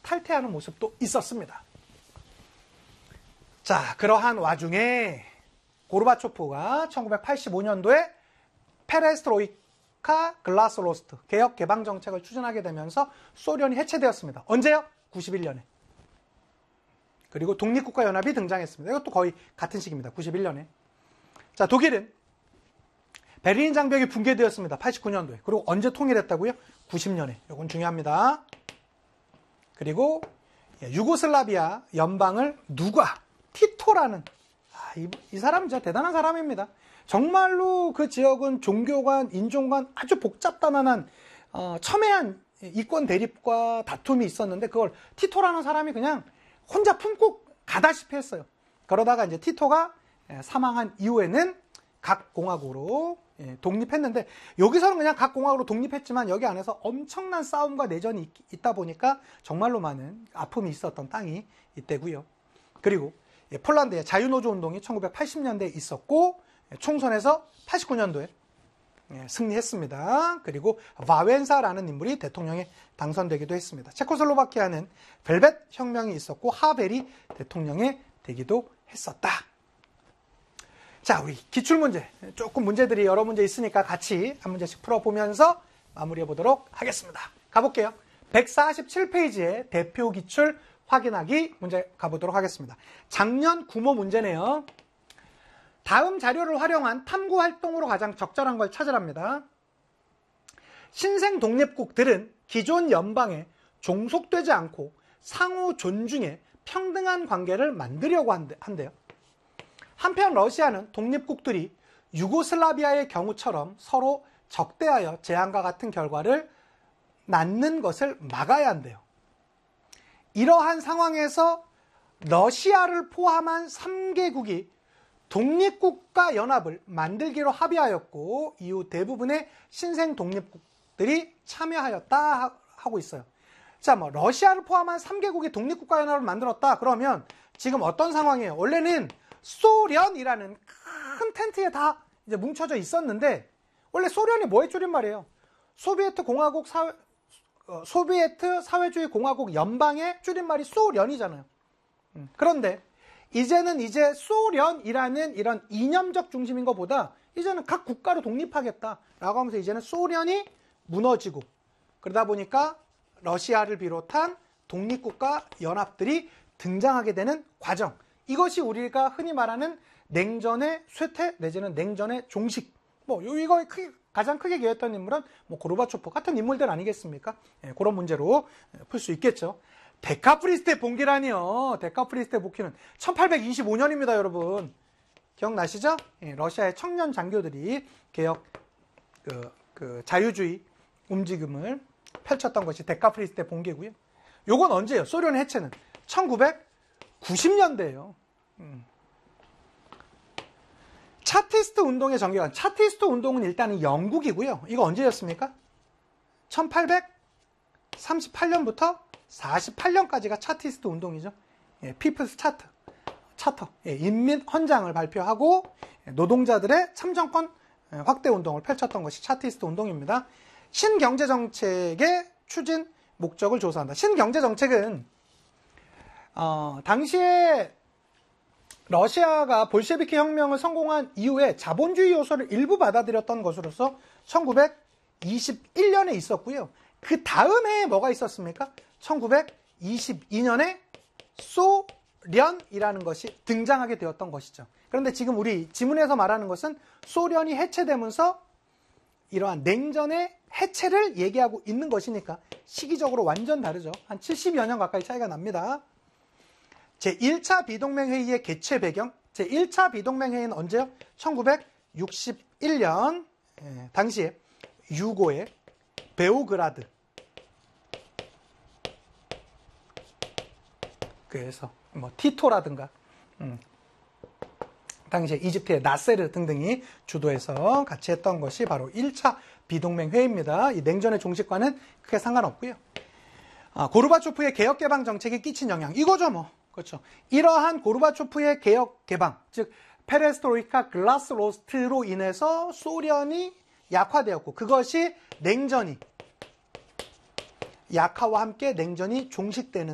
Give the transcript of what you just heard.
탈퇴하는 모습도 있었습니다. 자, 그러한 와중에 고르바초프가 1985년도에 페레스트로이카 글라스노스트 개혁 개방 정책을 추진하게 되면서 소련이 해체되었습니다. 언제요? 91년에. 그리고 독립국가연합이 등장했습니다. 이것도 거의 같은 시기입니다. 91년에. 자, 독일은 베를린 장벽이 붕괴되었습니다. 89년도에. 그리고 언제 통일했다고요? 90년에. 이건 중요합니다. 그리고 유고슬라비아 연방을 누가? 티토라는 이 사람은 진짜 대단한 사람입니다. 정말로 그 지역은 종교관, 인종관 아주 복잡다만한 첨예한 이권 대립과 다툼이 있었는데 그걸 티토라는 사람이 그냥 혼자 품고 가다시피 했어요. 그러다가 이제 티토가 사망한 이후에는 각 공화국으로 독립했는데 여기서는 그냥 각 공화국으로 독립했지만 여기 안에서 엄청난 싸움과 내전이 있다 보니까 정말로 많은 아픔이 있었던 땅이 이때고요. 그리고 폴란드의 자유노조 운동이 1980년대에 있었고 총선에서 89년도에 승리했습니다. 그리고 와웬사라는 인물이 대통령에 당선되기도 했습니다. 체코슬로바키아는 벨벳 혁명이 있었고 하벨이 대통령에 되기도 했었다. 자, 우리 기출문제, 조금 문제들이 여러 문제 있으니까 같이 한 문제씩 풀어보면서 마무리해 보도록 하겠습니다. 가볼게요. 147페이지의 대표 기출 확인하기 문제 가보도록 하겠습니다. 작년 구모 문제네요. 다음 자료를 활용한 탐구 활동으로 가장 적절한 걸 찾으랍니다. 신생 독립국들은 기존 연방에 종속되지 않고 상호 존중에 평등한 관계를 만들려고 한대요. 한편 러시아는 독립국들이 유고슬라비아의 경우처럼 서로 적대하여 재앙과 같은 결과를 낳는 것을 막아야 한대요. 이러한 상황에서 러시아를 포함한 3개국이 독립국가 연합을 만들기로 합의하였고 이후 대부분의 신생 독립국들이 참여하였다 하고 있어요. 자, 뭐 러시아를 포함한 3개국이 독립국가 연합을 만들었다. 그러면 지금 어떤 상황이에요? 원래는 소련이라는 큰 텐트에 다 이제 뭉쳐져 있었는데 원래 소련이 뭐의 줄임말이에요? 소비에트 사회주의 공화국 연방의 줄임말이 소련이잖아요. 그런데 이제는 소련이라는 이런 이념적 중심인 것보다 이제는 각 국가로 독립하겠다라고 하면서 이제는 소련이 무너지고 그러다 보니까 러시아를 비롯한 독립국가 연합들이 등장하게 되는 과정. 이것이 우리가 흔히 말하는 냉전의 쇠퇴 내지는 냉전의 종식. 이거 가장 크게 기여했던 인물은 고르바초프 같은 인물들 아니겠습니까? 그런 문제로 풀 수 있겠죠. 데카프리스트의 봉기라니요. 데카프리스트의 복귀는 1825년입니다, 여러분. 기억나시죠? 러시아의 청년 장교들이 개혁 자유주의 움직임을 펼쳤던 것이 데카프리스트의 봉기고요. 요건 언제예요? 소련의 해체는 1990년대예요. 차티스트 운동의 전개관. 차티스트 운동은 일단은 영국이고요. 이거 언제였습니까? 1838년부터 48년까지가 차티스트 운동이죠. 피플스 차터. 인민 헌장을 발표하고 노동자들의 참정권 확대 운동을 펼쳤던 것이 차티스트 운동입니다. 신경제정책의 추진 목적을 조사한다. 신경제정책은 당시에 러시아가 볼셰비키 혁명을 성공한 이후에 자본주의 요소를 일부 받아들였던 것으로서 1921년에 있었고요. 그 다음 해에 뭐가 있었습니까? 1922년에 소련이라는 것이 등장하게 되었던 것이죠. 그런데 지금 우리 지문에서 말하는 것은 소련이 해체되면서 이러한 냉전의 해체를 얘기하고 있는 것이니까 시기적으로 완전 다르죠. 한 70여 년 가까이 차이가 납니다. 제1차 비동맹회의의 개최 배경. 제1차 비동맹회의는 언제요? 1961년 당시에 유고의 베오그라드. 그래서 티토라든가 당시에 이집트의 나세르 등등이 주도해서 같이 했던 것이 바로 1차 비동맹회의입니다. 이 냉전의 종식과는 크게 상관없고요. 고르바초프의 개혁 개방 정책이 끼친 영향 이거죠. 그렇죠. 이러한 고르바초프의 개혁 개방, 즉 페레스트로이카 글라스노스트로 인해서 소련이 약화되었고 그것이 냉전이 약화와 함께 냉전이 종식되는